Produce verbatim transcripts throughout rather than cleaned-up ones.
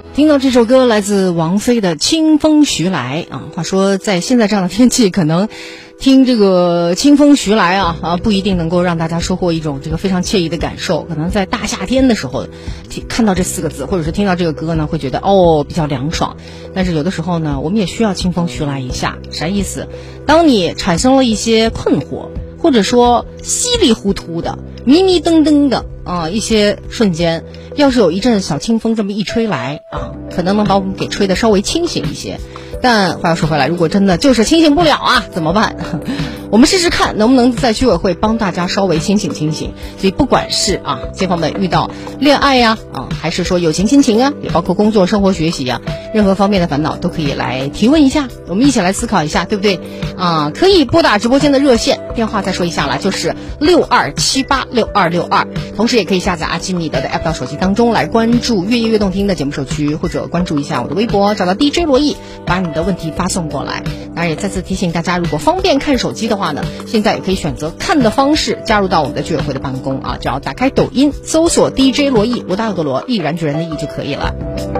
听到这首歌来自王菲的《清风徐来》啊，话说在现在这样的天气，可能听这个清风徐来啊啊不一定能够让大家收获一种这个非常惬意的感受。可能在大夏天的时候，看到这四个字或者是听到这个歌呢，会觉得哦比较凉爽。但是有的时候呢，我们也需要清风徐来一下。啥意思？当你产生了一些困惑，或者说稀里糊涂的、迷迷瞪瞪的啊一些瞬间，要是有一阵小清风这么一吹来啊，可能能把我们给吹得稍微清醒一些。但话又说回来，如果真的就是清醒不了啊，怎么办？我们试试看能不能在居委会帮大家稍微清醒清醒。所以不管是啊街坊们遇到恋爱呀 啊, 啊还是说友情亲情啊，也包括工作生活学习啊，任何方面的烦恼都可以来提问一下，我们一起来思考一下，对不对啊？可以拨打直播间的热线电话，再说一下了，就是六二七八六二六二。同时也可以下载阿基米德的 app 到手机当中来关注越夜越动听的节目社区，或者关注一下我的微博，找到 D J 罗毅，把你的问题发送过来。当然也再次提醒大家，如果方便看手机的话呢，现在也可以选择看的方式加入到我们的居委会的办公啊，只要打开抖音搜索 D J 罗毅，罗大佑的罗，毅然决然的毅就可以了。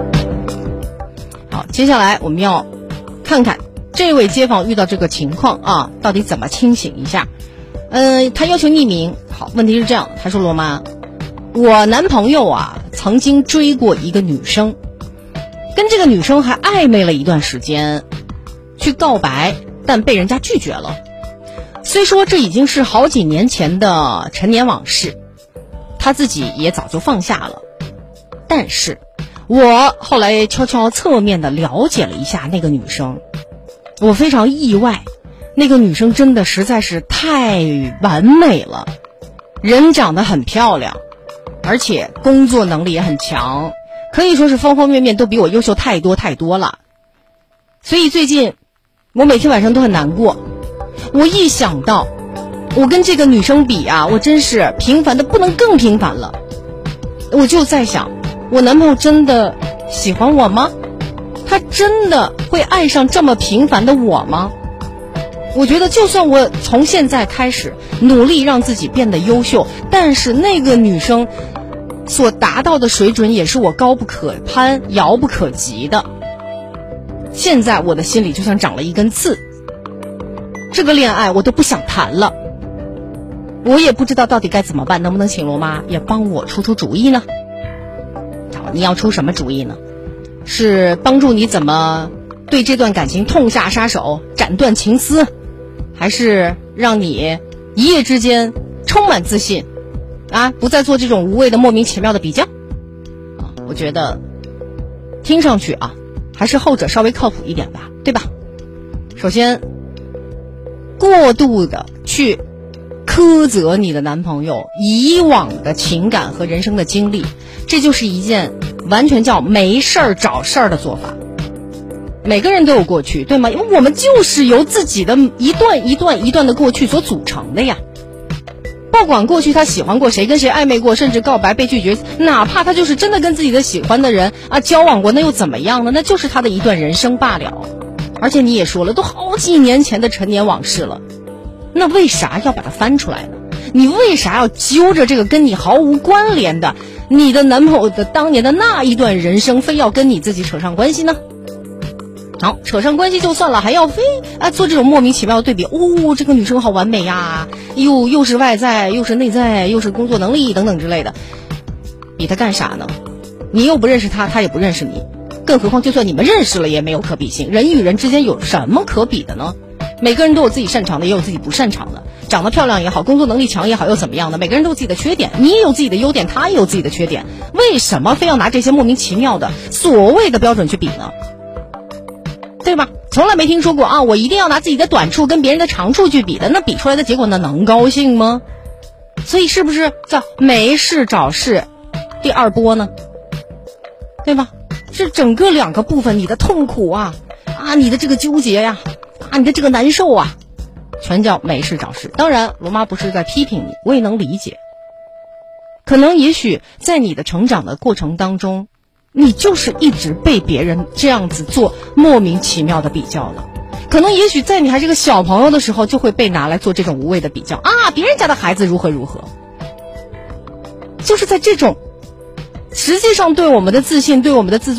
好，接下来我们要看看这位街坊遇到这个情况啊，到底怎么清醒一下。呃，他要求匿名。好，问题是这样，他说罗妈，我男朋友啊曾经追过一个女生，跟这个女生还暧昧了一段时间，去告白，但被人家拒绝了。虽说这已经是好几年前的陈年往事，他自己也早就放下了，但是我后来悄悄侧面的了解了一下那个女生，我非常意外，那个女生真的实在是太完美了，人长得很漂亮，而且工作能力也很强，可以说是方方面面都比我优秀太多太多了。所以最近我每天晚上都很难过，我一想到我跟这个女生比啊，我真是平凡的不能更平凡了。我就在想，我男朋友真的喜欢我吗？他真的会爱上这么平凡的我吗？我觉得就算我从现在开始努力让自己变得优秀，但是那个女生所达到的水准也是我高不可攀、遥不可及的。现在我的心里就像长了一根刺，这个恋爱我都不想谈了，我也不知道到底该怎么办，能不能请罗妈也帮我出出主意呢？好，你要出什么主意呢？是帮助你怎么对这段感情痛下杀手，斩断情丝，还是让你一夜之间充满自信啊，不再做这种无谓的莫名其妙的比较啊？我觉得听上去啊还是后者稍微靠谱一点吧，对吧？首先，过度的去苛责你的男朋友以往的情感和人生的经历，这就是一件完全叫没事儿找事儿的做法。每个人都有过去，对吗？因为我们就是由自己的一段一段一段的过去所组成的呀。不管过去他喜欢过谁，跟谁暧昧过，甚至告白被拒绝，哪怕他就是真的跟自己的喜欢的人啊交往过，那又怎么样呢？那就是他的一段人生罢了。而且你也说了，都好几年前的陈年往事了，那为啥要把它翻出来呢？你为啥要揪着这个跟你毫无关联的你的男朋友的当年的那一段人生，非要跟你自己扯上关系呢？好，扯上关系就算了，还要非啊做这种莫名其妙的对比。哦，这个女生好完美呀，又又是外在，又是内在，又是工作能力等等之类的，比她干啥呢？你又不认识她，她也不认识你，更何况就算你们认识了，也没有可比性。人与人之间有什么可比的呢？每个人都有自己擅长的，也有自己不擅长的。长得漂亮也好，工作能力强也好，又怎么样的？每个人都有自己的缺点，你也有自己的优点，他也有自己的缺点。为什么非要拿这些莫名其妙的所谓的标准去比呢？对吧？从来没听说过啊，我一定要拿自己的短处跟别人的长处去比的，那比出来的结果呢，能高兴吗？所以是不是叫没事找事第二波呢？对吧？是整个两个部分，你的痛苦啊啊，你的这个纠结呀、啊，啊，你的这个难受啊，全叫没事找事。当然罗妈不是在批评你，我也能理解，可能也许在你的成长的过程当中，你就是一直被别人这样子做莫名其妙的比较了。可能也许在你还是个小朋友的时候，就会被拿来做这种无谓的比较啊，别人家的孩子如何如何。就是在这种实际上对我们的自信，对我们的自尊